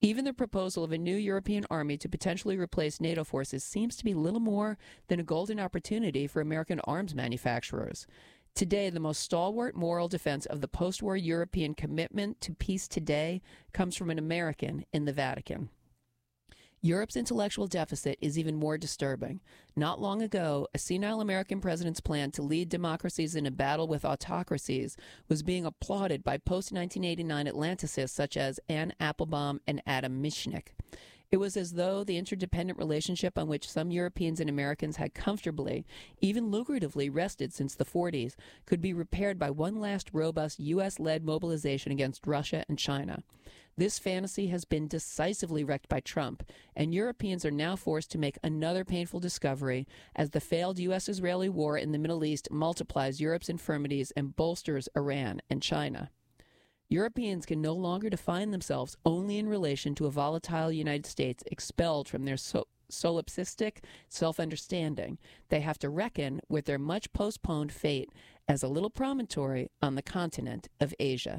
Even the proposal of a new European army to potentially replace NATO forces seems to be little more than a golden opportunity for American arms manufacturers. Today, the most stalwart moral defense of the post-war European commitment to peace today comes from an American in the Vatican. Europe's intellectual deficit is even more disturbing. Not long ago, a senile American president's plan to lead democracies in a battle with autocracies was being applauded by post-1989 Atlanticists such as Anne Applebaum and Adam Michnik. It was as though the interdependent relationship on which some Europeans and Americans had comfortably, even lucratively, rested since the 40s could be repaired by one last robust U.S.-led mobilization against Russia and China. This fantasy has been decisively wrecked by Trump, and Europeans are now forced to make another painful discovery as the failed U.S.-Israeli war in the Middle East multiplies Europe's infirmities and bolsters Iran and China. Europeans can no longer define themselves only in relation to a volatile United States expelled from their solipsistic self-understanding. They have to reckon with their much postponed fate as a little promontory on the continent of Asia.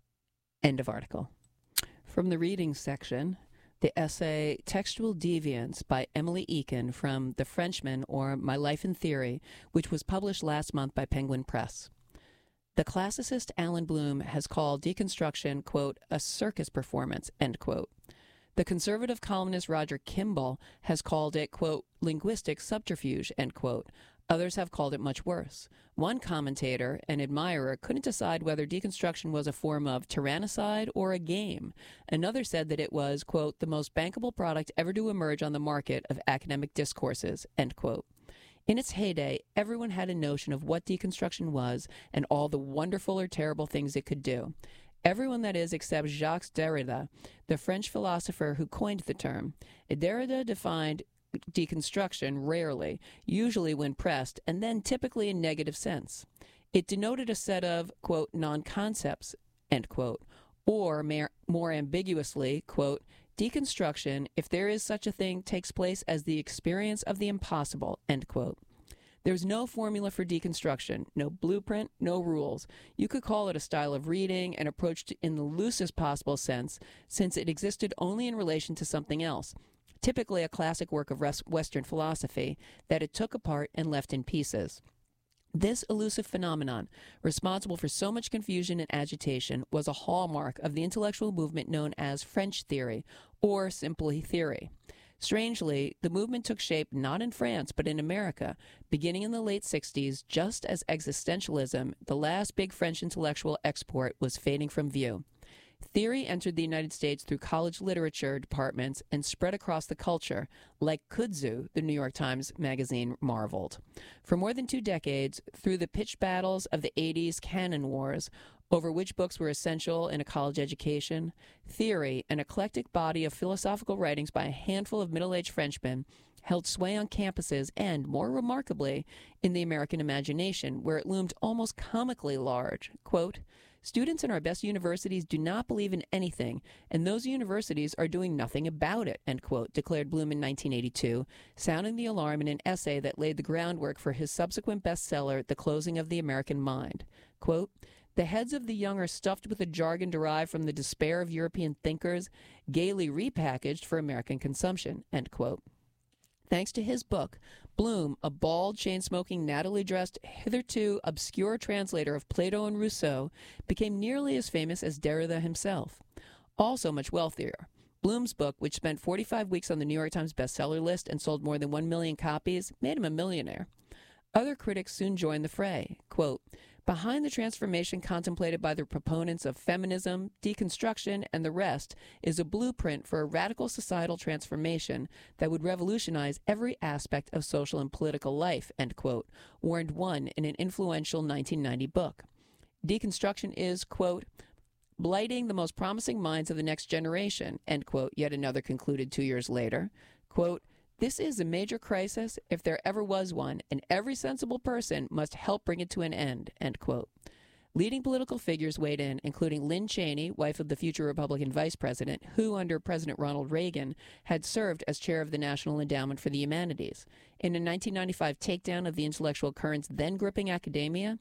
End of article. From the reading section, the essay Textual Deviance by Emily Eakin from The Frenchman, or My Life in Theory, which was published last month by Penguin Press. The classicist Alan Bloom has called deconstruction, quote, a circus performance, end quote. The conservative columnist Roger Kimball has called it, quote, linguistic subterfuge, end quote. Others have called it much worse. One commentator, an admirer, couldn't decide whether deconstruction was a form of tyrannicide or a game. Another said that it was, quote, the most bankable product ever to emerge on the market of academic discourses, end quote. In its heyday, everyone had a notion of what deconstruction was and all the wonderful or terrible things it could do. Everyone, that is, except Jacques Derrida, the French philosopher who coined the term. Derrida defined deconstruction rarely, usually when pressed, and then typically in negative sense. It denoted a set of, quote, non-concepts, end quote, or more ambiguously, quote, deconstruction, if there is such a thing, takes place as the experience of the impossible, end quote. There's no formula for deconstruction, no blueprint, no rules. You could call it a style of reading and approached in the loosest possible sense, since it existed only in relation to something else, typically a classic work of Western philosophy, that it took apart and left in pieces. This elusive phenomenon, responsible for so much confusion and agitation, was a hallmark of the intellectual movement known as French theory, or simply theory. Strangely, the movement took shape not in France, but in America, beginning in the late 60s, just as existentialism, the last big French intellectual export, was fading from view. Theory entered the United States through college literature departments and spread across the culture, like kudzu, the New York Times Magazine marveled. For more than 2 decades, through the pitched battles of the 80s canon wars, over which books were essential in a college education, theory, an eclectic body of philosophical writings by a handful of middle-aged Frenchmen, held sway on campuses and, more remarkably, in the American imagination, where it loomed almost comically large. Quote, students in our best universities do not believe in anything, and those universities are doing nothing about it, end quote, declared Bloom in 1982, sounding the alarm in an essay that laid the groundwork for his subsequent bestseller, The Closing of the American Mind. Quote, the heads of the young are stuffed with a jargon derived from the despair of European thinkers, gaily repackaged for American consumption, end quote. Thanks to his book, Bloom, a bald, chain-smoking, nattily-dressed, hitherto obscure translator of Plato and Rousseau, became nearly as famous as Derrida himself. Also much wealthier. Bloom's book, which spent 45 weeks on the New York Times bestseller list and sold more than 1 million copies, made him a millionaire. Other critics soon joined the fray. Quote, behind the transformation contemplated by the proponents of feminism, deconstruction, and the rest is a blueprint for a radical societal transformation that would revolutionize every aspect of social and political life, end quote, warned one in an influential 1990 book. Deconstruction is, quote, blighting the most promising minds of the next generation, end quote, yet another concluded 2 years later. Quote, this is a major crisis, if there ever was one, and every sensible person must help bring it to an end, end quote. Leading political figures weighed in, including Lynn Cheney, wife of the future Republican vice president, who, under President Ronald Reagan, had served as chair of the National Endowment for the Humanities. In a 1995 takedown of the intellectual currents then gripping academia,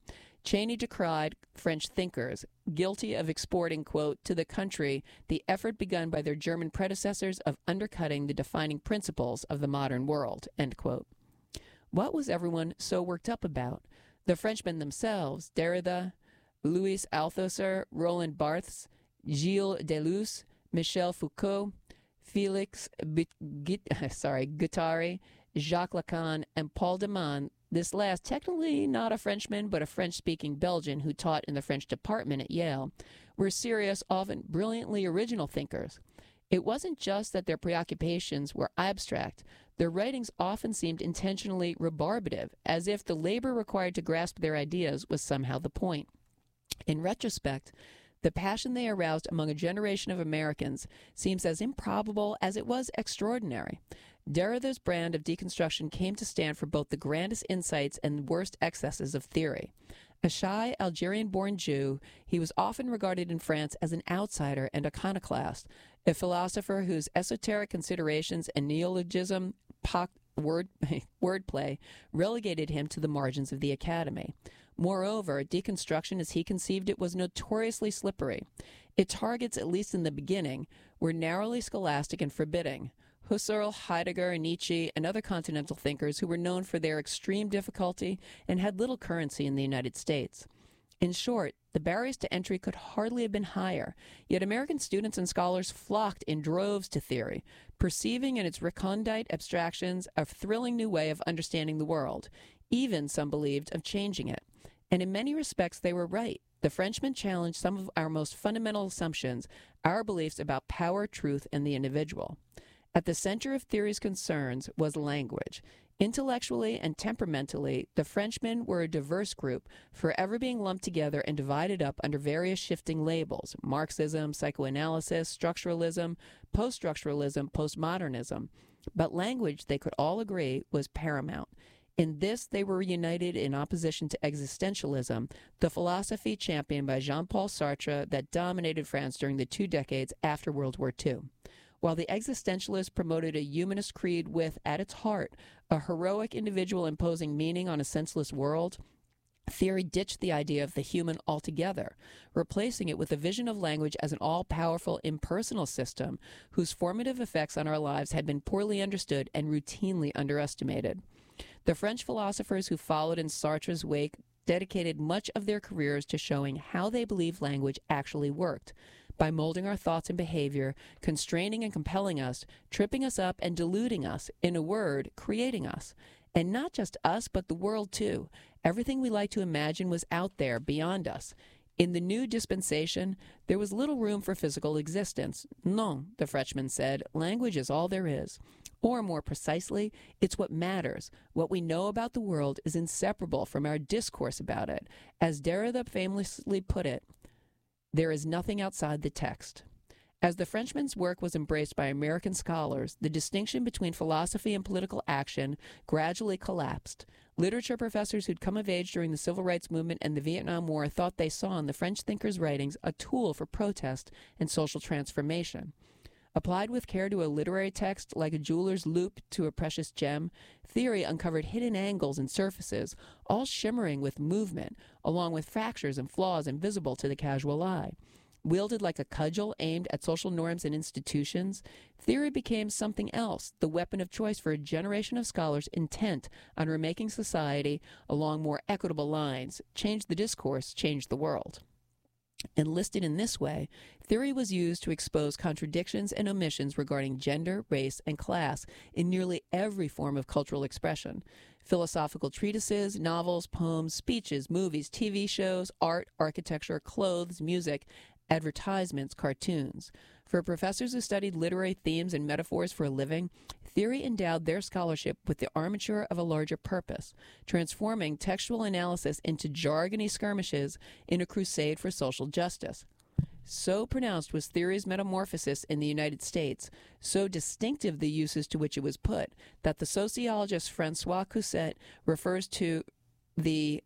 Cheney decried French thinkers, guilty of exporting, quote, to the country the effort begun by their German predecessors of undercutting the defining principles of the modern world, end quote. What was everyone so worked up about? The Frenchmen themselves, Derrida, Louis Althusser, Roland Barthes, Gilles Deleuze, Michel Foucault, Felix Guattari, Jacques Lacan, and Paul de Man, this last technically not a Frenchman but a French-speaking Belgian who taught in the French department at Yale, were serious, often brilliantly original thinkers. It wasn't just that their preoccupations were abstract. Their writings often seemed intentionally rebarbative, as if the labor required to grasp their ideas was somehow the point. In retrospect, the passion they aroused among a generation of Americans seems as improbable as it was extraordinary. Derrida's brand of deconstruction came to stand for both the grandest insights and worst excesses of theory. A shy Algerian-born Jew, he was often regarded in France as an outsider and iconoclast, a philosopher whose esoteric considerations and neologism wordplay relegated him to the margins of the academy. Moreover, deconstruction as he conceived it was notoriously slippery. Its targets, at least in the beginning, were narrowly scholastic and forbidding. Husserl, Heidegger, Nietzsche, and other continental thinkers who were known for their extreme difficulty and had little currency in the United States. In short, the barriers to entry could hardly have been higher, yet American students and scholars flocked in droves to theory, perceiving in its recondite abstractions a thrilling new way of understanding the world, even, some believed, of changing it. And in many respects they were right. The Frenchmen challenged some of our most fundamental assumptions, our beliefs about power, truth, and the individual. At the center of theory's concerns was language. Intellectually and temperamentally, the Frenchmen were a diverse group, forever being lumped together and divided up under various shifting labels: Marxism, psychoanalysis, structuralism, post-structuralism, postmodernism. But language, they could all agree, was paramount. In this, they were united in opposition to existentialism, the philosophy championed by Jean-Paul Sartre that dominated France during the 2 decades after World War II. While the existentialists promoted a humanist creed with, at its heart, a heroic individual imposing meaning on a senseless world, theory ditched the idea of the human altogether, replacing it with a vision of language as an all-powerful impersonal system whose formative effects on our lives had been poorly understood and routinely underestimated. The French philosophers who followed in Sartre's wake dedicated much of their careers to showing how they believed language actually worked, by molding our thoughts and behavior, constraining and compelling us, tripping us up and deluding us, in a word, creating us. And not just us, but the world too. Everything we like to imagine was out there, beyond us. In the new dispensation, there was little room for physical existence. Non, the Frenchman said, language is all there is. Or more precisely, it's what matters. What we know about the world is inseparable from our discourse about it. As Derrida famously put it, there is nothing outside the text. As the Frenchman's work was embraced by American scholars, the distinction between philosophy and political action gradually collapsed. Literature professors who'd come of age during the Civil Rights Movement and the Vietnam War thought they saw in the French thinker's writings a tool for protest and social transformation. Applied with care to a literary text like a jeweler's loupe to a precious gem, theory uncovered hidden angles and surfaces, all shimmering with movement, along with fractures and flaws invisible to the casual eye. Wielded like a cudgel aimed at social norms and institutions, theory became something else, the weapon of choice for a generation of scholars intent on remaking society along more equitable lines. Change the discourse, change the world. Enlisted in this way, theory was used to expose contradictions and omissions regarding gender, race, and class in nearly every form of cultural expression. Philosophical treatises, novels, poems, speeches, movies, TV shows, art, architecture, clothes, music, advertisements, cartoons. For professors who studied literary themes and metaphors for a living, theory endowed their scholarship with the armature of a larger purpose, transforming textual analysis into jargony skirmishes in a crusade for social justice. So pronounced was theory's metamorphosis in the United States, so distinctive the uses to which it was put, that the sociologist Francois Cousset refers to the,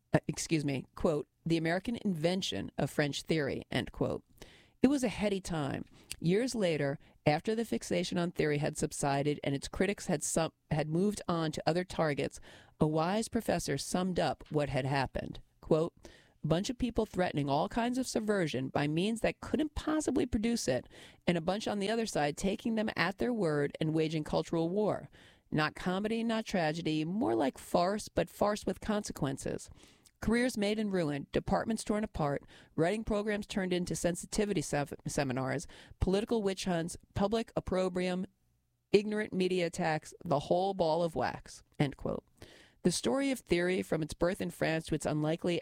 quote, the American invention of French theory, end quote. It was a heady time. Years later, after the fixation on theory had subsided and its critics had moved on to other targets, a wise professor summed up what had happened. quote, a bunch of people threatening all kinds of subversion by means that couldn't possibly produce it, and a bunch on the other side taking them at their word and waging cultural war. Not comedy, not tragedy, more like farce, but farce with consequences. Careers made and ruined, departments torn apart, writing programs turned into sensitivity seminars, political witch hunts, public opprobrium, ignorant media attacks, the whole ball of wax, end quote. The story of theory, from its birth in France to its unlikely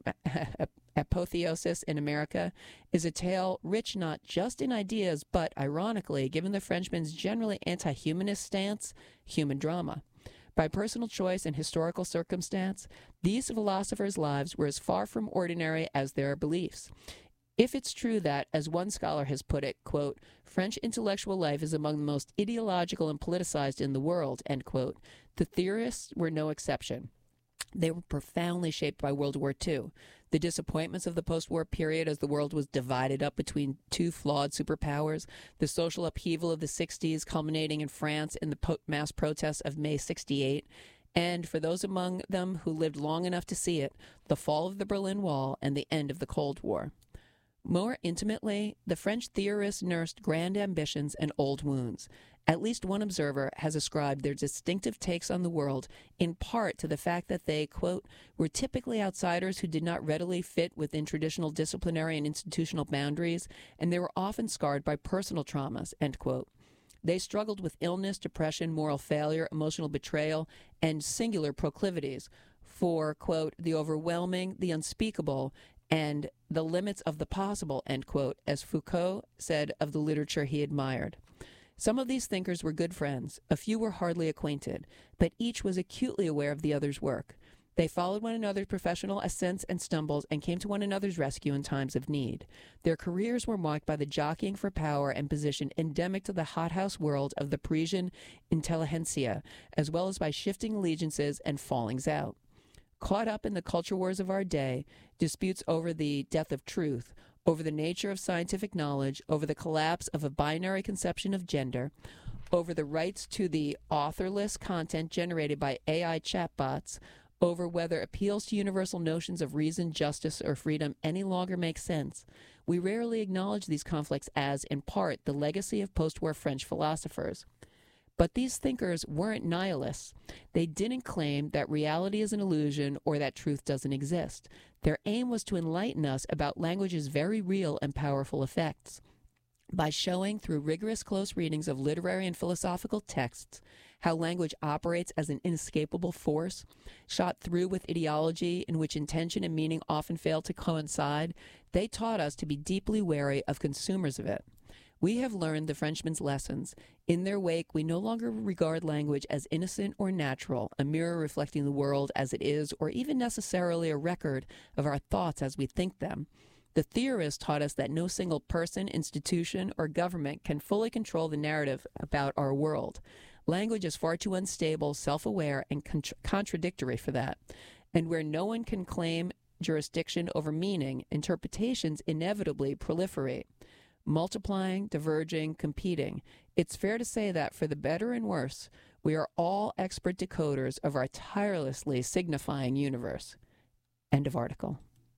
apotheosis in America, is a tale rich not just in ideas, but, ironically, given the Frenchman's generally anti-humanist stance, human drama. By personal choice and historical circumstance, these philosophers' lives were as far from ordinary as their beliefs. If it's true that, as one scholar has put it, quote, French intellectual life is among the most ideological and politicized in the world, end quote, the theorists were no exception. They were profoundly shaped by World War II, the disappointments of the post-war period as the world was divided up between two flawed superpowers, the social upheaval of the 60s culminating in France in the mass protests of May 68, and, for those among them who lived long enough to see it, the fall of the Berlin Wall and the end of the Cold War. More intimately, the French theorists nursed grand ambitions and old wounds. At least one observer has ascribed their distinctive takes on the world in part to the fact that they, quote, were typically outsiders who did not readily fit within traditional disciplinary and institutional boundaries, and they were often scarred by personal traumas, end quote. They struggled with illness, depression, moral failure, emotional betrayal, and singular proclivities for, quote, the overwhelming, the unspeakable, and the limits of the possible, end quote, as Foucault said of the literature he admired. Some of these thinkers were good friends, a few were hardly acquainted, but each was acutely aware of the other's work. They followed one another's professional ascents and stumbles and came to one another's rescue in times of need. Their careers were marked by the jockeying for power and position endemic to the hothouse world of the Parisian intelligentsia, as well as by shifting allegiances and fallings out. Caught up in the culture wars of our day, disputes over the death of truth, over the nature of scientific knowledge, over the collapse of a binary conception of gender, over the rights to the authorless content generated by AI chatbots, over whether appeals to universal notions of reason, justice, or freedom any longer make sense. We rarely acknowledge these conflicts as, in part, the legacy of post-war French philosophers. But these thinkers weren't nihilists. They didn't claim that reality is an illusion or that truth doesn't exist. Their aim was to enlighten us about language's very real and powerful effects. By showing through rigorous close readings of literary and philosophical texts how language operates as an inescapable force, shot through with ideology in which intention and meaning often fail to coincide, they taught us to be deeply wary of consumers of it. We have learned the Frenchman's lessons. In their wake, we no longer regard language as innocent or natural, a mirror reflecting the world as it is, or even necessarily a record of our thoughts as we think them. The theorists taught us that no single person, institution, or government can fully control the narrative about our world. Language is far too unstable, self-aware, and contradictory for that. And where no one can claim jurisdiction over meaning, interpretations inevitably proliferate. Multiplying, diverging, competing. It's fair to say that, for the better and worse, we are all expert decoders of our tirelessly signifying universe. End of article.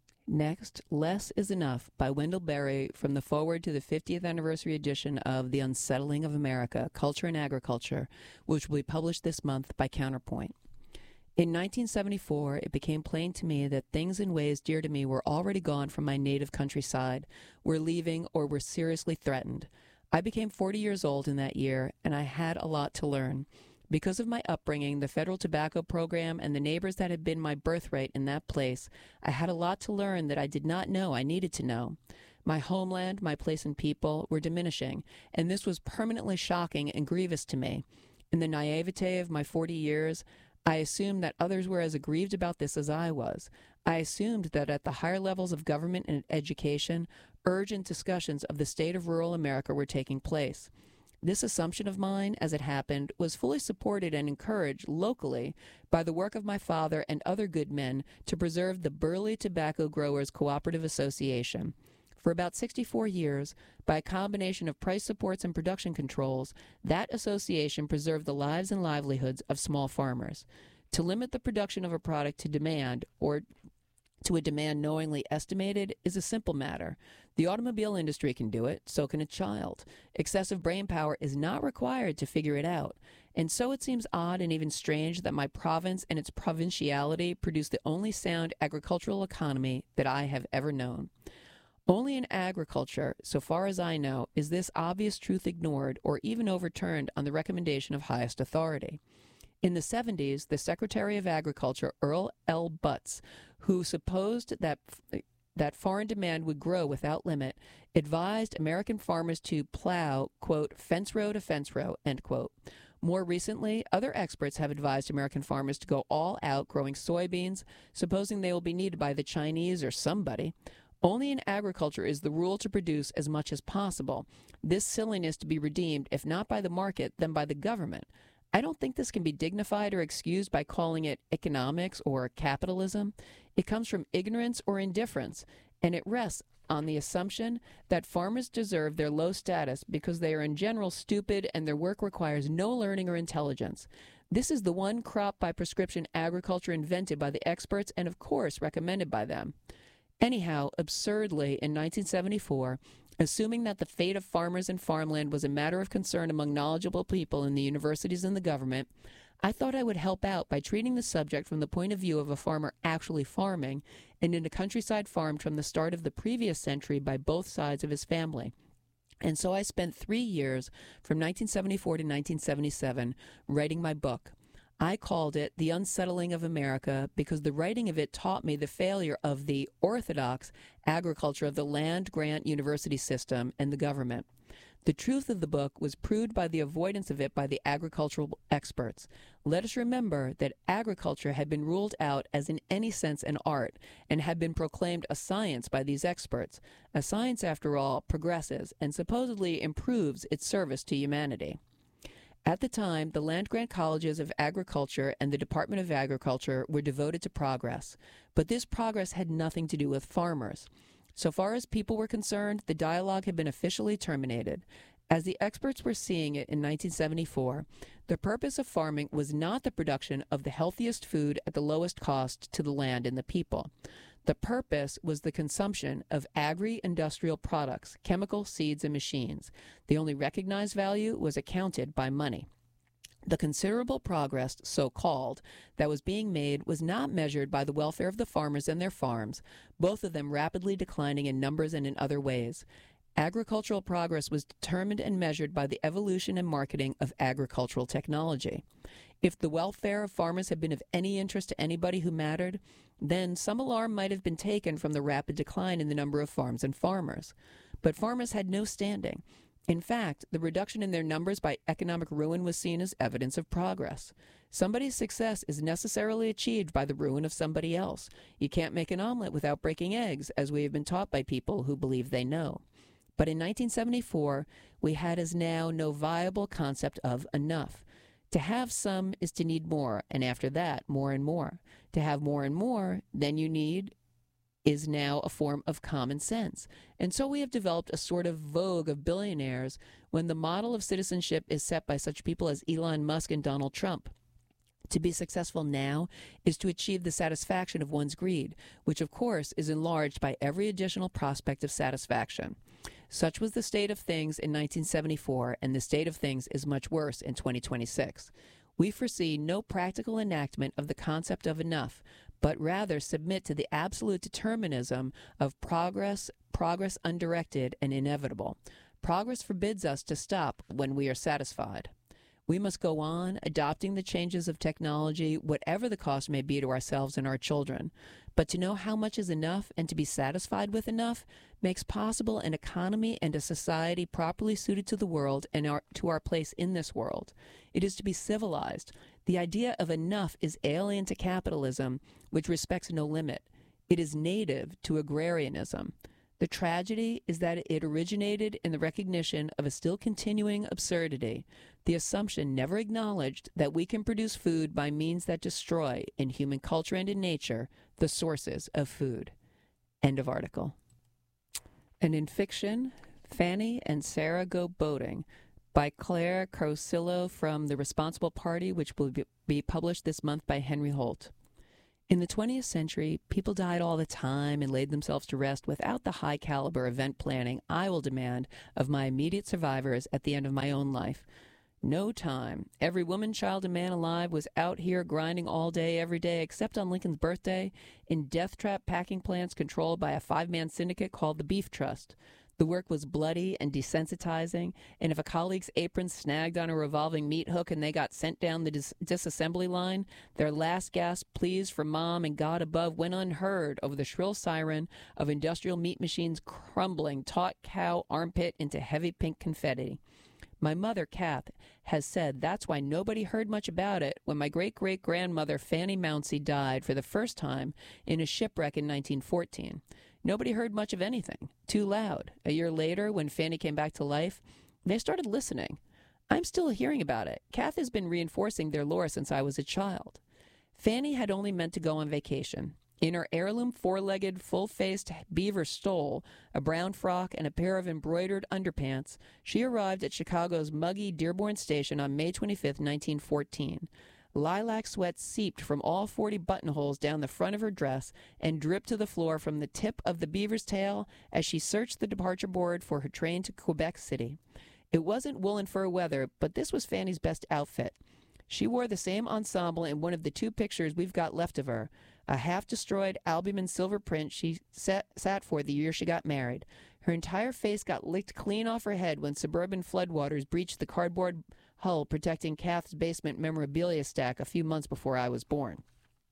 Next, Less is Enough by Wendell Berry from the foreword to the 50th anniversary edition of The Unsettling of America, Culture and Agriculture, which will be published this month by Counterpoint. In 1974, it became plain to me that things and ways dear to me were already gone from my native countryside, were leaving, or were seriously threatened. I became 40 years old in that year, and I had a lot to learn. Because of my upbringing, the federal tobacco program, and the neighbors that had been my birthright in that place, I had a lot to learn that I did not know I needed to know. My homeland, my place and people were diminishing, and this was permanently shocking and grievous to me. In the naivete of my 40 years, I assumed that others were as aggrieved about this as I was. I assumed that at the higher levels of government and education, urgent discussions of the state of rural America were taking place. This assumption of mine, as it happened, was fully supported and encouraged locally by the work of my father and other good men to preserve the Burley Tobacco Growers Cooperative Association. For about 64 years, by a combination of price supports and production controls, that association preserved the lives and livelihoods of small farmers. To limit the production of a product to demand, or to a demand knowingly estimated is a simple matter. The automobile industry can do it, so can a child. Excessive brain power is not required to figure it out. And so it seems odd and even strange that my province and its provinciality produce the only sound agricultural economy that I have ever known. Only in agriculture, so far as I know, is this obvious truth ignored or even overturned on the recommendation of highest authority. In the 70s, the Secretary of Agriculture, Earl L. Butz, who supposed that foreign demand would grow without limit, advised American farmers to plow, quote, fence row to fence row, end quote. More recently, other experts have advised American farmers to go all out growing soybeans, supposing they will be needed by the Chinese or somebody. Only in agriculture is the rule to produce as much as possible. This silliness to be redeemed, if not by the market, then by the government. I don't think this can be dignified or excused by calling it economics or capitalism. It comes from ignorance or indifference, and it rests on the assumption that farmers deserve their low status because they are in general stupid and their work requires no learning or intelligence. This is the one crop by prescription agriculture invented by the experts and, of course, recommended by them. Anyhow, absurdly, in 1974, assuming that the fate of farmers and farmland was a matter of concern among knowledgeable people in the universities and the government, I thought I would help out by treating the subject from the point of view of a farmer actually farming and in a countryside farmed from the start of the previous century by both sides of his family. And so I spent 3 years, from 1974 to 1977, writing my book. I called it The Unsettling of America because the writing of it taught me the failure of the orthodox agriculture of the land-grant university system and the government. The truth of the book was proved by the avoidance of it by the agricultural experts. Let us remember that agriculture had been ruled out as in any sense an art and had been proclaimed a science by these experts. A science, after all, progresses and supposedly improves its service to humanity. At the time, the land-grant colleges of agriculture and the Department of Agriculture were devoted to progress, but this progress had nothing to do with farmers. So far as people were concerned, the dialogue had been officially terminated. As the experts were seeing it in 1974, the purpose of farming was not the production of the healthiest food at the lowest cost to the land and the people. The purpose was the consumption of agri-industrial products, chemicals, seeds, and machines. The only recognized value was accounted by money. The considerable progress, so-called, that was being made was not measured by the welfare of the farmers and their farms, both of them rapidly declining in numbers and in other ways. Agricultural progress was determined and measured by the evolution and marketing of agricultural technology. If the welfare of farmers had been of any interest to anybody who mattered, then some alarm might have been taken from the rapid decline in the number of farms and farmers. But farmers had no standing. In fact, the reduction in their numbers by economic ruin was seen as evidence of progress. Somebody's success is necessarily achieved by the ruin of somebody else. You can't make an omelet without breaking eggs, as we have been taught by people who believe they know. But in 1974, we had as now no viable concept of enough. To have some is to need more, and after that, more and more. To have more and more than you need is now a form of common sense. And so we have developed a sort of vogue of billionaires when the model of citizenship is set by such people as Elon Musk and Donald Trump. To be successful now is to achieve the satisfaction of one's greed, which of course is enlarged by every additional prospect of satisfaction. Such was the state of things in 1974, and the state of things is much worse in 2026. We foresee no practical enactment of the concept of enough, but rather submit to the absolute determinism of progress undirected and inevitable. Progress forbids us to stop when we are satisfied. We must go on adopting the changes of technology, whatever the cost may be to ourselves and our children. But to know how much is enough and to be satisfied with enough makes possible an economy and a society properly suited to the world and to our place in this world. It is to be civilized. The idea of enough is alien to capitalism, which respects no limit. It is native to agrarianism. The tragedy is that it originated in the recognition of a still continuing absurdity, the assumption never acknowledged that we can produce food by means that destroy, in human culture and in nature, the sources of food. End of article. And in fiction, Fanny and Sarah Go Boating by Claire Carcillo from The Responsible Party, which will be published this month by Henry Holt. In the 20th century, people died all the time and laid themselves to rest without the high-caliber event planning I will demand of my immediate survivors at the end of my own life. No time. Every woman, child, and man alive was out here grinding all day, every day, except on Lincoln's birthday, in death trap packing plants controlled by a 5-man syndicate called the Beef Trust. The work was bloody and desensitizing, and if a colleague's apron snagged on a revolving meat hook and they got sent down the disassembly line, their last gasp pleas for Mom and God above went unheard over the shrill siren of industrial meat machines crumbling taut cow armpit into heavy pink confetti. My mother, Kath, has said that's why nobody heard much about it when my great-great-grandmother Fanny Mounsey died for the first time in a shipwreck in 1914. Nobody heard much of anything. Too loud. A year later, when Fanny came back to life, they started listening. I'm still hearing about it. Kath has been reinforcing their lore since I was a child. Fanny had only meant to go on vacation. In her heirloom four-legged, full-faced beaver stole, a brown frock, and a pair of embroidered underpants, she arrived at Chicago's muggy Dearborn Station on May 25, 1914. Lilac sweat seeped from all 40 buttonholes down the front of her dress and dripped to the floor from the tip of the beaver's tail as she searched the departure board for her train to Quebec City. It wasn't woolen fur weather, but this was Fanny's best outfit. She wore the same ensemble in one of the 2 pictures we've got left of her, a half-destroyed albumin silver print she sat for the year she got married. Her entire face got licked clean off her head when suburban floodwaters breached the cardboard hull protecting Kath's basement memorabilia stack a few months before I was born.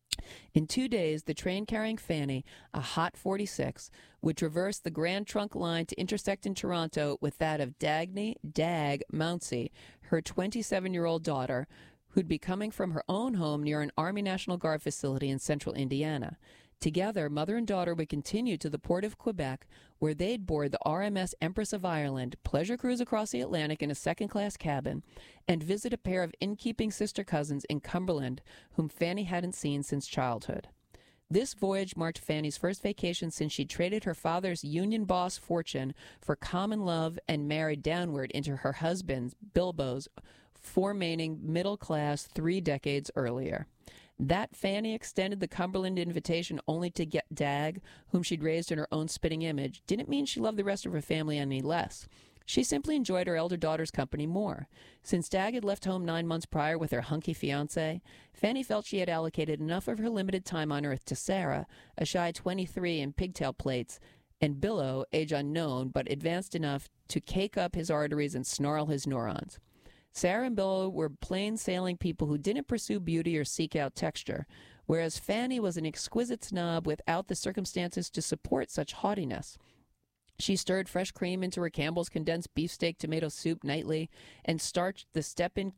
In 2 days, the train carrying Fanny, a hot 46, would traverse the Grand Trunk line to intersect in Toronto with that of Dagny Dag Mounsey, her 27-year-old daughter, who'd be coming from her own home near an Army National Guard facility in central Indiana. Together, mother and daughter would continue to the port of Quebec, where they'd board the RMS Empress of Ireland, pleasure cruise across the Atlantic in a second-class cabin, and visit a pair of in-keeping sister cousins in Cumberland, whom Fanny hadn't seen since childhood. This voyage marked Fanny's first vacation since she traded her father's union boss fortune for common love and married downward into her husband's, Bilbo's, remaining middle class 3 decades earlier. That Fanny extended the Cumberland invitation only to get Dag, whom she'd raised in her own spitting image, didn't mean she loved the rest of her family any less. She simply enjoyed her elder daughter's company more. Since Dag had left home 9 months prior with her hunky fiancé, Fanny felt she had allocated enough of her limited time on Earth to Sarah, a shy 23 in pigtail plaits, and Billo, age unknown, but advanced enough to cake up his arteries and snarl his neurons. Sarah and Billo were plain-sailing people who didn't pursue beauty or seek out texture, whereas Fanny was an exquisite snob without the circumstances to support such haughtiness. She stirred fresh cream into her Campbell's condensed beefsteak tomato soup nightly and starched the step-in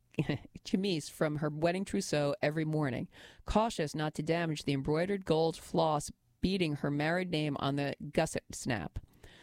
chemise from her wedding trousseau every morning, cautious not to damage the embroidered gold floss beading her married name on the gusset snap.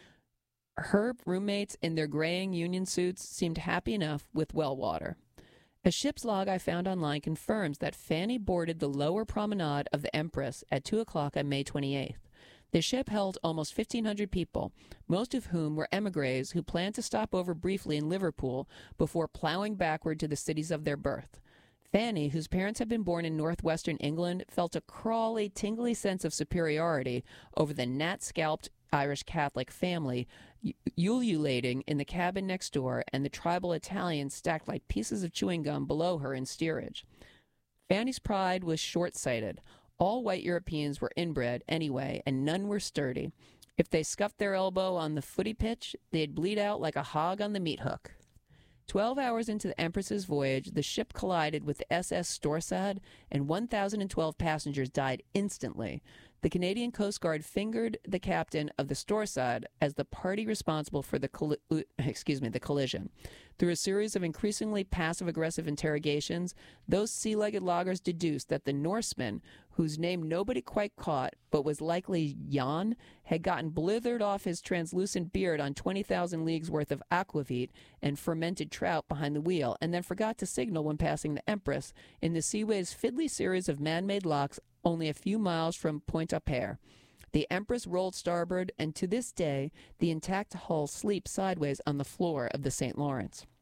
Her roommates in their graying union suits seemed happy enough with well water. A ship's log I found online confirms that Fanny boarded the lower promenade of the Empress at 2 o'clock on May 28th. The ship held almost 1,500 people, most of whom were émigrés who planned to stop over briefly in Liverpool before plowing backward to the cities of their birth. Fanny, whose parents had been born in northwestern England, felt a crawly, tingly sense of superiority over the gnat-scalped Irish Catholic family ululating in the cabin next door and the tribal Italians stacked like pieces of chewing gum below her in steerage. Fanny's pride was short-sighted. All white Europeans were inbred anyway, and none were sturdy. If they scuffed their elbow on the footy pitch, they'd bleed out like a hog on the meat hook. 12 hours into the Empress's voyage, the ship collided with the SS Storsad, and 1,012 passengers died instantly. The Canadian Coast Guard fingered the captain of the Storsad as the party responsible for the collision. Through a series of increasingly passive-aggressive interrogations, those sea-legged loggers deduced that the Norseman, whose name nobody quite caught but was likely Jan, had gotten blithered off his translucent beard on 20,000 leagues worth of aquavit and fermented trout behind the wheel, and then forgot to signal when passing the Empress in the Seaway's fiddly series of man-made locks only a few miles from Pointe-à-Pierre. The Empress rolled starboard, and to this day, the intact hull sleeps sideways on the floor of the St. Lawrence.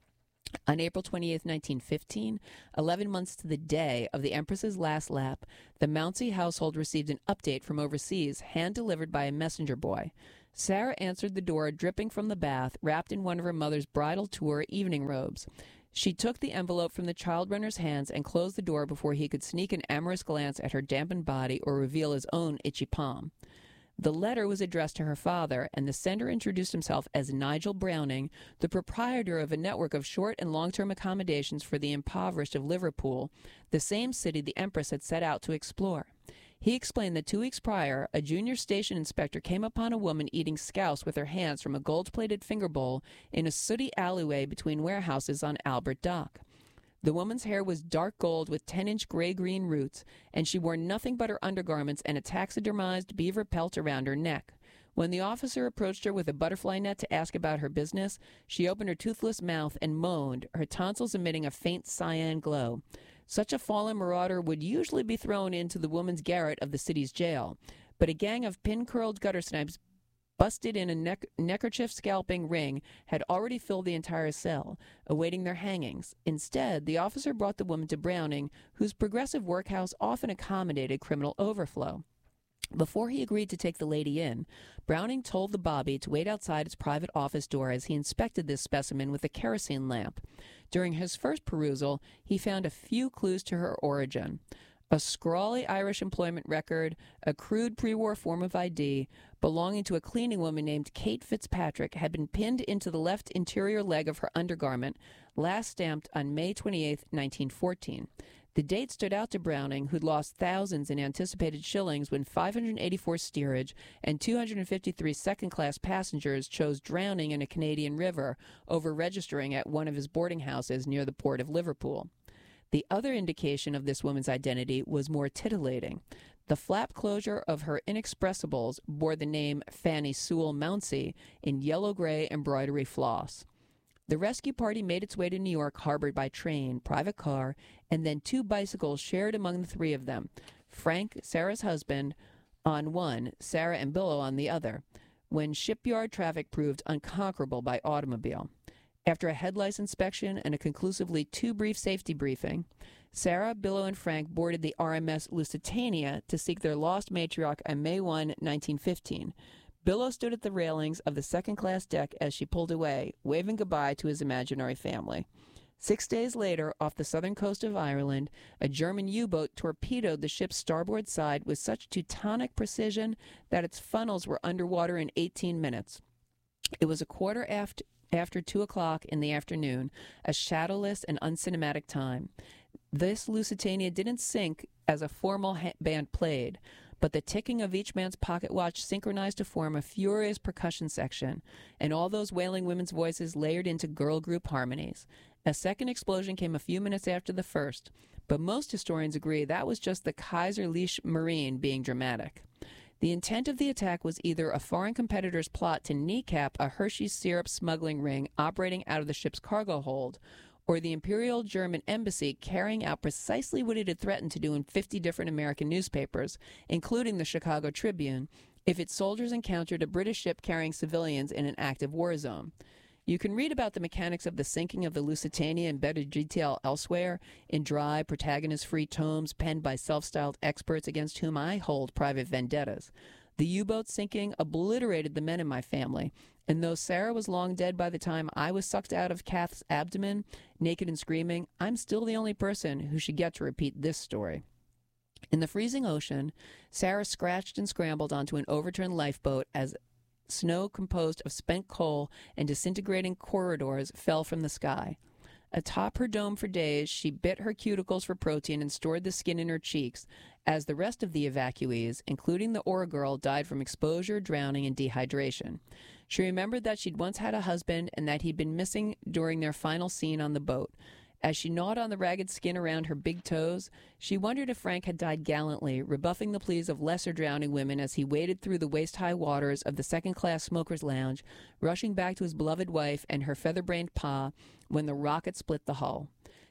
On April 28, 1915, 11 months to the day of the Empress's last lap, the Mounsey household received an update from overseas, hand-delivered by a messenger boy. Sarah answered the door, dripping from the bath, wrapped in one of her mother's bridal tour evening robes. She took the envelope from the child runner's hands and closed the door before he could sneak an amorous glance at her dampened body or reveal his own itchy palm. The letter was addressed to her father, and the sender introduced himself as Nigel Browning, the proprietor of a network of short and long-term accommodations for the impoverished of Liverpool, the same city the Empress had set out to explore. He explained that 2 weeks prior, a junior station inspector came upon a woman eating scouse with her hands from a gold-plated finger bowl in a sooty alleyway between warehouses on Albert Dock. The woman's hair was dark gold with 10-inch gray-green roots, and she wore nothing but her undergarments and a taxidermized beaver pelt around her neck. When the officer approached her with a butterfly net to ask about her business, she opened her toothless mouth and moaned, her tonsils emitting a faint cyan glow. Such a fallen marauder would usually be thrown into the woman's garret of the city's jail, but a gang of pin-curled guttersnipes busted in a neckerchief scalping ring had already filled the entire cell, awaiting their hangings. Instead, the officer brought the woman to Browning, whose progressive workhouse often accommodated criminal overflow. Before he agreed to take the lady in, Browning told the bobby to wait outside his private office door as he inspected this specimen with a kerosene lamp. During his first perusal, he found a few clues to her origin. A scrawly Irish employment record, a crude pre-war form of ID, belonging to a cleaning woman named Kate Fitzpatrick, had been pinned into the left interior leg of her undergarment, last stamped on May 28, 1914. The date stood out to Browning, who'd lost thousands in anticipated shillings when 584 steerage and 253 second-class passengers chose drowning in a Canadian river over registering at one of his boarding houses near the port of Liverpool. The other indication of this woman's identity was more titillating. The flap closure of her inexpressibles bore the name Fanny Sewell Mounsey in yellow-gray embroidery floss. The rescue party made its way to New York, harbored by train, private car, and then 2 bicycles shared among the 3 of them. Frank, Sarah's husband, on one, Sarah and Billow on the other, when shipyard traffic proved unconquerable by automobile. After a head lice inspection and a conclusively too brief safety briefing, Sarah, Billow, and Frank boarded the RMS Lusitania to seek their lost matriarch on May 1, 1915. Billow stood at the railings of the second-class deck as she pulled away, waving goodbye to his imaginary family. 6 days later, off the southern coast of Ireland, a German U-boat torpedoed the ship's starboard side with such Teutonic precision that its funnels were underwater in 18 minutes. It was a quarter after 2 o'clock in the afternoon, a shadowless and uncinematic time. This Lusitania didn't sink as a formal band played, but the ticking of each man's pocket watch synchronized to form a furious percussion section, and all those wailing women's voices layered into girl group harmonies. A second explosion came a few minutes after the first, but most historians agree that was just the Kaiserliche Marine being dramatic. The intent of the attack was either a foreign competitor's plot to kneecap a Hershey's syrup smuggling ring operating out of the ship's cargo hold, or the Imperial German Embassy carrying out precisely what it had threatened to do in 50 different American newspapers, including the Chicago Tribune, if its soldiers encountered a British ship carrying civilians in an active war zone. You can read about the mechanics of the sinking of the Lusitania in better detail elsewhere, in dry, protagonist-free tomes penned by self-styled experts against whom I hold private vendettas. The U-boat sinking obliterated the men in my family, and though Sarah was long dead by the time I was sucked out of Kath's abdomen, naked and screaming, I'm still the only person who should get to repeat this story. In the freezing ocean, Sarah scratched and scrambled onto an overturned lifeboat as snow composed of spent coal and disintegrating corridors fell from the sky. Atop her dome for days, she bit her cuticles for protein and stored the skin in her cheeks, as the rest of the evacuees, including the Ora girl, died from exposure, drowning, and dehydration. She remembered that she'd once had a husband and that he'd been missing during their final scene on the boat. As she gnawed on the ragged skin around her big toes, she wondered if Frank had died gallantly, rebuffing the pleas of lesser drowning women as he waded through the waist-high waters of the second-class smoker's lounge, rushing back to his beloved wife and her feather-brained pa when the rocket split the hull.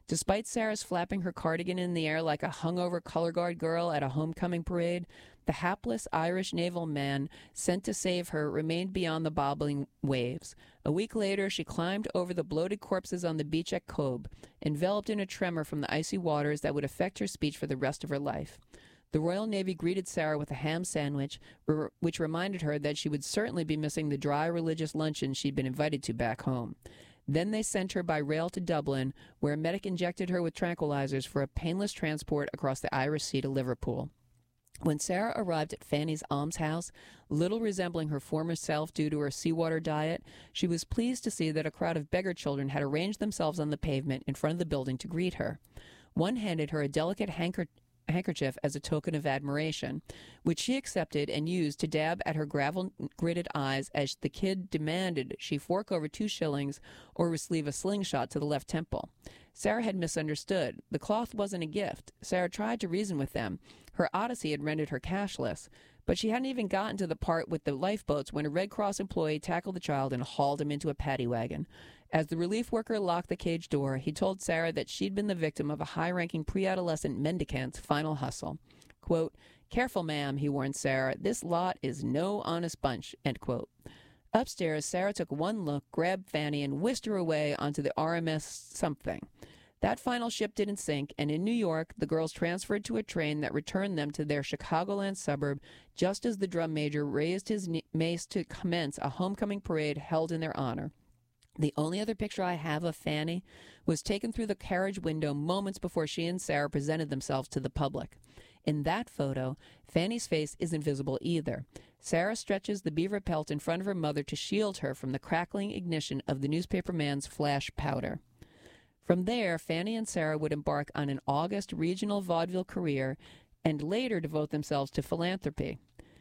Despite Sarah's flapping her cardigan in the air like a hungover color guard girl at a homecoming parade, the hapless Irish naval man sent to save her remained beyond the bobbling waves. A week later, she climbed over the bloated corpses on the beach at Cobh, enveloped in a tremor from the icy waters that would affect her speech for the rest of her life. The Royal Navy greeted Sarah with a ham sandwich, which reminded her that she would certainly be missing the dry religious luncheon she'd been invited to back home. Then they sent her by rail to Dublin, where a medic injected her with tranquilizers for a painless transport across the Irish Sea to Liverpool. When Sarah arrived at Fanny's almshouse, little resembling her former self due to her seawater diet, she was pleased to see that a crowd of beggar children had arranged themselves on the pavement in front of the building to greet her. One handed her a delicate handkerchief as a token of admiration, which she accepted and used to dab at her gravel-gridded eyes as the kid demanded she fork over 2 shillings or receive a slingshot to the left temple. Sarah had misunderstood. The cloth wasn't a gift. Sarah tried to reason with them. Her odyssey had rendered her cashless, but she hadn't even gotten to the part with the lifeboats when a Red Cross employee tackled the child and hauled him into a paddy wagon. As the relief worker locked the cage door, he told Sarah that she'd been the victim of a high-ranking pre-adolescent mendicant's final hustle. Quote, "Careful, ma'am," he warned Sarah. "This lot is no honest bunch," end quote. Upstairs, Sarah took one look, grabbed Fanny, and whisked her away onto the RMS something. That final ship didn't sink, and in New York, the girls transferred to a train that returned them to their Chicagoland suburb just as the drum major raised his mace to commence a homecoming parade held in their honor. The only other picture I have of Fanny was taken through the carriage window moments before she and Sarah presented themselves to the public. In that photo, Fanny's face isn't visible either. Sarah stretches the beaver pelt in front of her mother to shield her from the crackling ignition of the newspaperman's flash powder. From there, Fanny and Sarah would embark on an August regional vaudeville career and later devote themselves to philanthropy.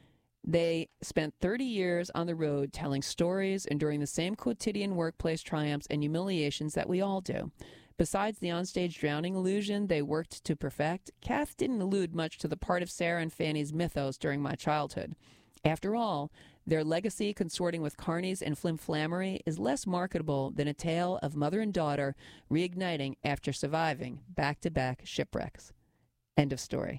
They spent 30 years on the road telling stories, enduring the same quotidian workplace triumphs and humiliations that we all do. Besides the onstage drowning illusion they worked to perfect, Kath didn't allude much to the part of Sarah and Fanny's mythos during my childhood. After all, their legacy consorting with carnies and flimflammery is less marketable than a tale of mother and daughter reigniting after surviving back-to-back shipwrecks. End of story.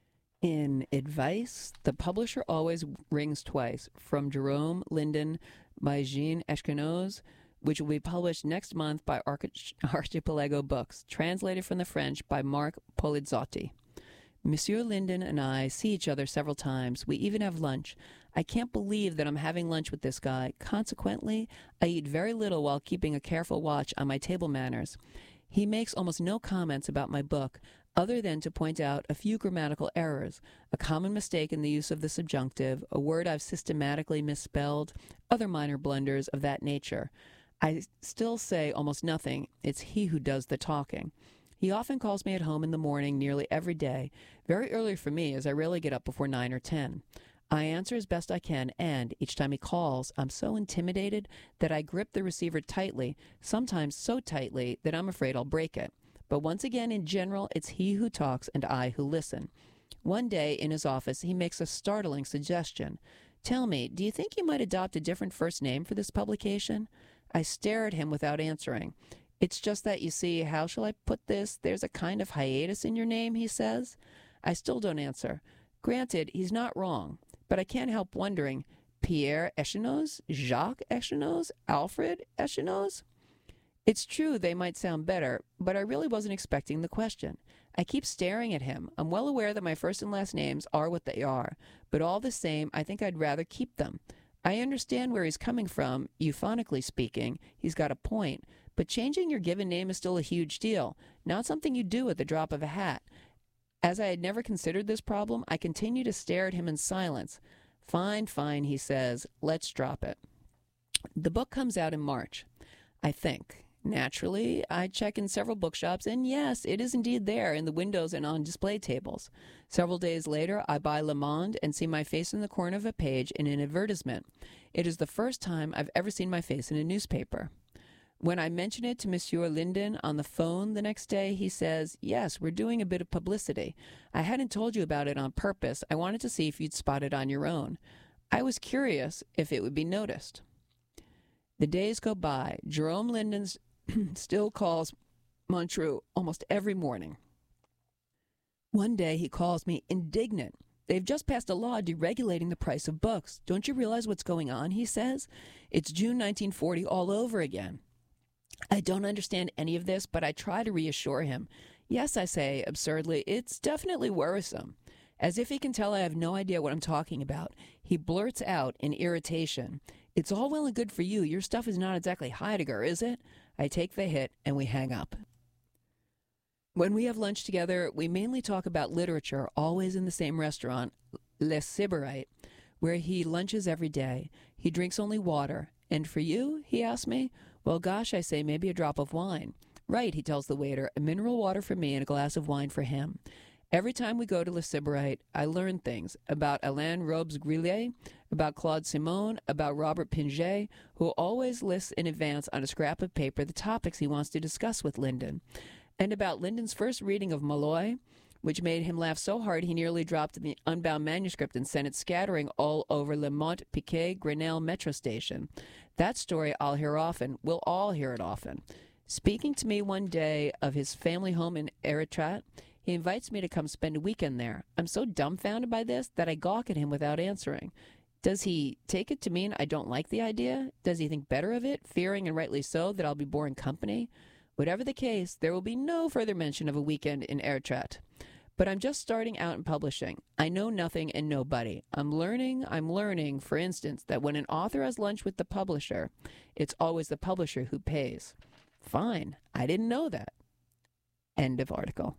In Advice, the publisher always rings twice, from Jerome Linden by Jean Echenoz, which will be published next month by Archipelago Books, translated from the French by Marc Polizzotti. Monsieur Linden and I see each other several times. We even have lunch. I can't believe that I'm having lunch with this guy. Consequently, I eat very little while keeping a careful watch on my table manners. He makes almost no comments about my book, other than to point out a few grammatical errors, a common mistake in the use of the subjunctive, a word I've systematically misspelled, other minor blunders of that nature. I still say almost nothing. It's he who does the talking. He often calls me at home in the morning nearly every day, very early for me, as I rarely get up before 9 or 10. I answer as best I can, and each time he calls, I'm so intimidated that I grip the receiver tightly, sometimes so tightly that I'm afraid I'll break it. But once again, in general, it's he who talks and I who listen. One day, in his office, he makes a startling suggestion. "Tell me, do you think you might adopt a different first name for this publication?" I stare at him without answering. "It's just that, you see, how shall I put this? There's a kind of hiatus in your name," he says. I still don't answer. Granted, he's not wrong, but I can't help wondering, Pierre Echenoz? Jacques Echenoz? Alfred Echenoz? It's true they might sound better, but I really wasn't expecting the question. I keep staring at him. I'm well aware that my first and last names are what they are, but all the same, I think I'd rather keep them. I understand where he's coming from, euphonically speaking. He's got a point. But changing your given name is still a huge deal, not something you do at the drop of a hat. As I had never considered this problem, I continue to stare at him in silence. Fine, he says. Let's drop it. The book comes out in March, I think. Naturally, I check in several bookshops, and yes, it is indeed there in the windows and on display tables. Several days later, I buy Le Monde and see my face in the corner of a page in an advertisement. It is the first time I've ever seen my face in a newspaper. When I mention it to Monsieur Linden on the phone the next day, he says, "Yes, we're doing a bit of publicity. I hadn't told you about it on purpose. I wanted to see if you'd spot it on your own. I was curious if it would be noticed." The days go by. Jerome Linden still calls Montreux almost every morning. One day he calls me indignant. They've just passed a law deregulating the price of books. Don't you realize what's going on, he says? It's June 1940 all over again. I don't understand any of this, but I try to reassure him. Yes, I say, absurdly, it's definitely worrisome. As if he can tell I have no idea what I'm talking about, he blurts out in irritation, "It's all well and good for you. Your stuff is not exactly Heidegger, is it?" I take the hit, and we hang up. When we have lunch together, we mainly talk about literature, always in the same restaurant, Le Sybarite, where he lunches every day. He drinks only water. "And for you?" he asks me. "Well, gosh," I say, "maybe a drop of wine." "Right," he tells the waiter, "a mineral water for me and a glass of wine for him." Every time we go to Le Sybarite, I learn things about Alain Robes-Grillet, about Claude Simon, about Robert Pinget, who always lists in advance on a scrap of paper the topics he wants to discuss with Lyndon, and about Lyndon's first reading of Molloy, which made him laugh so hard he nearly dropped the unbound manuscript and sent it scattering all over Le Mont-Piquet Grenelle metro station. That story I'll hear often. We'll all hear it often. Speaking to me one day of his family home in Eritrea, he invites me to come spend a weekend there. I'm so dumbfounded by this that I gawk at him without answering. Does he take it to mean I don't like the idea? Does he think better of it, fearing, and rightly so, that I'll be boring company? Whatever the case, there will be no further mention of a weekend in Eritrea. But I'm just starting out in publishing. I know nothing and nobody. I'm learning, for instance, that when an author has lunch with the publisher, it's always the publisher who pays. Fine. I didn't know that. End of article.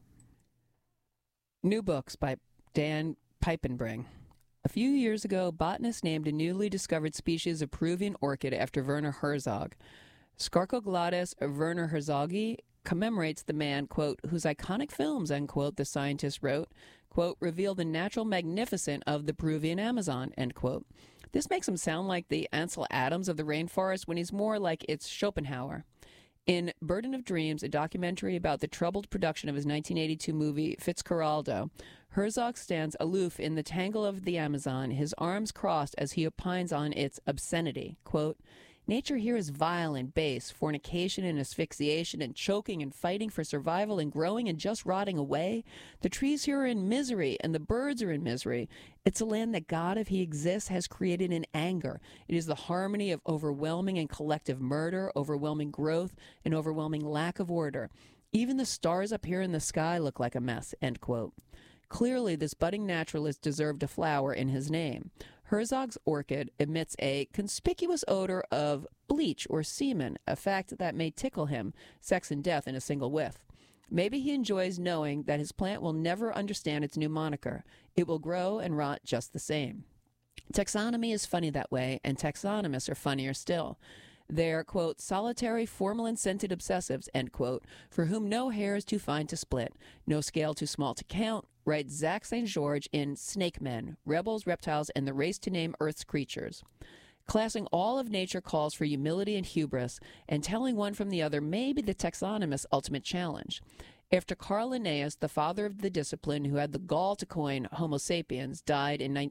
New books by Dan Piepenbring. A few years ago, botanists named a newly discovered species of Peruvian orchid after Werner Herzog. Scarcoglatus Werner Herzogi commemorates the man, quote, whose iconic films, unquote, the scientist wrote, quote, reveal the natural magnificence of the Peruvian Amazon, end quote. This makes him sound like the Ansel Adams of the rainforest when he's more like its Schopenhauer. In Burden of Dreams, a documentary about the troubled production of his 1982 movie Fitzcarraldo, Herzog stands aloof in the tangle of the Amazon, his arms crossed as he opines on its obscenity. Quote, nature here is vile and base, fornication and asphyxiation and choking and fighting for survival and growing and just rotting away. The trees here are in misery and the birds are in misery. It's a land that God, if he exists, has created in anger. It is the harmony of overwhelming and collective murder, overwhelming growth, and overwhelming lack of order. Even the stars up here in the sky look like a mess, end quote. Clearly, this budding naturalist deserved a flower in his name. Herzog's orchid emits a conspicuous odor of bleach or semen, a fact that may tickle him, sex and death in a single whiff. Maybe he enjoys knowing that his plant will never understand its new moniker. It will grow and rot just the same. Taxonomy is funny that way, and taxonomists are funnier still. They're, quote, solitary, formalin-scented obsessives, end quote, for whom no hair is too fine to split, no scale too small to count, writes Zach St. George in Snake Men, Rebels, Reptiles, and the Race to Name Earth's Creatures. Classing all of nature calls for humility and hubris, and telling one from the other may be the taxonomist's ultimate challenge. After Carl Linnaeus, the father of the discipline who had the gall to coin Homo sapiens, died in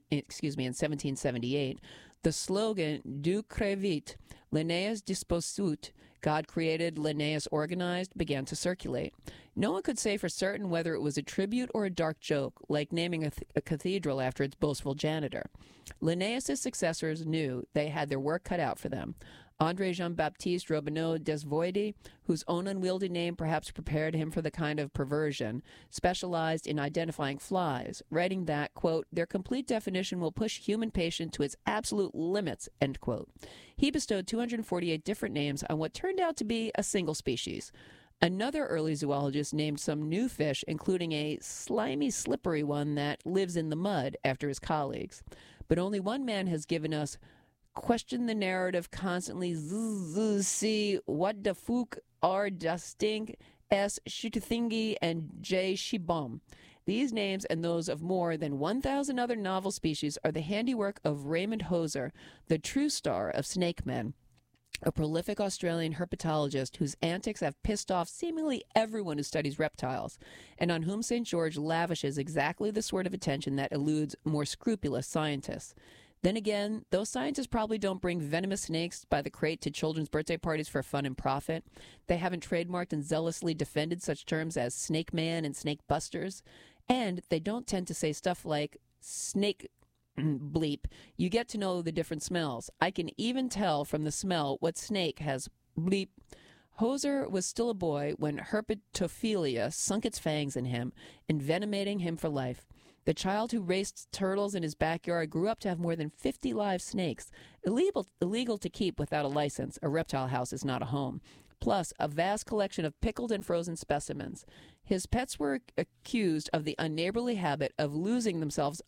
1778, the slogan Dieu crée vite, Linnaeus disposut, God created, Linnaeus organized, began to circulate. No one could say for certain whether it was a tribute or a dark joke, like naming a cathedral after its boastful janitor. Linnaeus' successors knew they had their work cut out for them. André Jean-Baptiste Robineau Desvoidy, whose own unwieldy name perhaps prepared him for the kind of perversion, specialized in identifying flies, writing that, quote, their complete definition will push human patience to its absolute limits, end quote. He bestowed 248 different names on what turned out to be a single species. Another early zoologist named some new fish, including a slimy, slippery one that lives in the mud, after his colleagues. But only one man has given us question the narrative constantly. See what the Fook R. Dastink, S. Schuttingi, and J. Shibom. These names and those of more than 1,000 other novel species are the handiwork of Raymond Hoser, the true star of Snake Men, a prolific Australian herpetologist whose antics have pissed off seemingly everyone who studies reptiles, and on whom St. George lavishes exactly the sort of attention that eludes more scrupulous scientists. Then again, those scientists probably don't bring venomous snakes by the crate to children's birthday parties for fun and profit. They haven't trademarked and zealously defended such terms as snake man and snake busters. And they don't tend to say stuff like snake bleep. You get to know the different smells. I can even tell from the smell what snake has bleep. Hoser was still a boy when Herpetophilia sunk its fangs in him, envenomating him for life. The child who raced turtles in his backyard grew up to have more than 50 live snakes, illegal to keep without a license. A reptile house is not a home. Plus, a vast collection of pickled and frozen specimens. His pets were accused of the unneighborly habit of losing themselves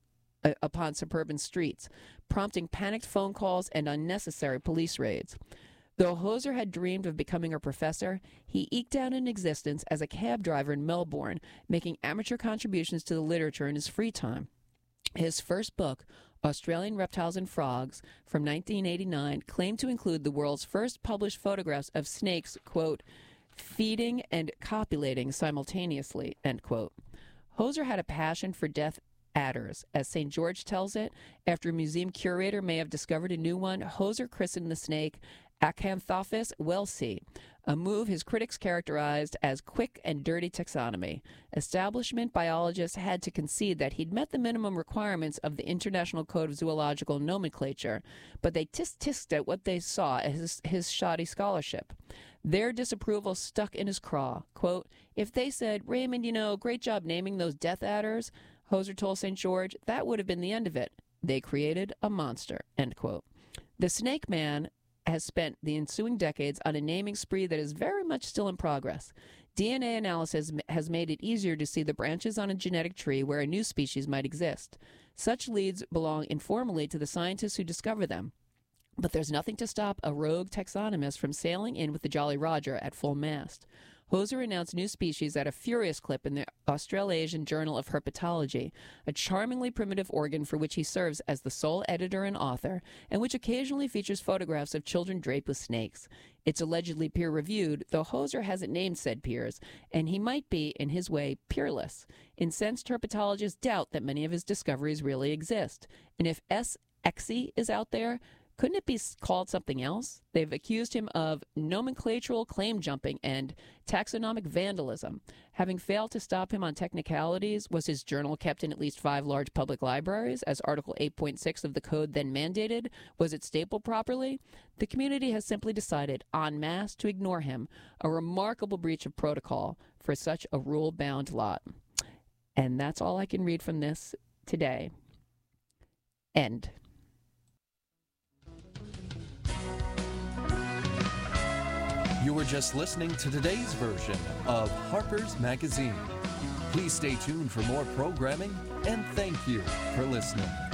upon suburban streets, prompting panicked phone calls and unnecessary police raids. Though Hoser had dreamed of becoming a professor, he eked out an existence as a cab driver in Melbourne, making amateur contributions to the literature in his free time. His first book, Australian Reptiles and Frogs, from 1989, claimed to include the world's first published photographs of snakes, quote, feeding and copulating simultaneously, end quote. Hoser had a passion for death adders. As St. George tells it, after a museum curator may have discovered a new one, Hoser christened the snake Acanthopus wellsii, a move his critics characterized as quick and dirty taxonomy. Establishment biologists had to concede that he'd met the minimum requirements of the International Code of Zoological Nomenclature, but they tisk-tisked at what they saw as his shoddy scholarship. Their disapproval stuck in his craw. Quote, if they said, Raymond, great job naming those death adders, Hoser told St. George, that would have been the end of it. They created a monster, end quote. The Snake Man has spent the ensuing decades on a naming spree that is very much still in progress. DNA analysis has made it easier to see the branches on a genetic tree where a new species might exist. Such leads belong informally to the scientists who discover them. But there's nothing to stop a rogue taxonomist from sailing in with the Jolly Roger at full mast. Hoser announced new species at a furious clip in the Australasian Journal of Herpetology, a charmingly primitive organ for which he serves as the sole editor and author, and which occasionally features photographs of children draped with snakes. It's allegedly peer-reviewed, though Hoser hasn't named said peers, and he might be, in his way, peerless. Incensed herpetologists doubt that many of his discoveries really exist. And if S. exi is out there, couldn't it be called something else? They've accused him of nomenclatural claim jumping and taxonomic vandalism. Having failed to stop him on technicalities, was his journal kept in at least 5 large public libraries, as Article 8.6 of the code then mandated? Was it stapled properly? The community has simply decided, en masse, to ignore him, a remarkable breach of protocol for such a rule-bound lot. And that's all I can read from this today. End. You were just listening to today's version of Harper's Magazine. Please stay tuned for more programming, and thank you for listening.